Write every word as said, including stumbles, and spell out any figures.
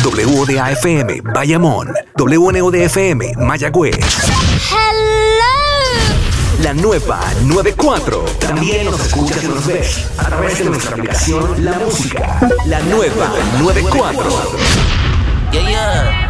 W O D A F M, Bayamón. W N O D F M, Mayagüez. Hello. La nueva noventa y cuatro. También nos escuchas y nos ves a través de nuestra aplicación La Música. La nueva noventa y cuatro. Yeah, yeah.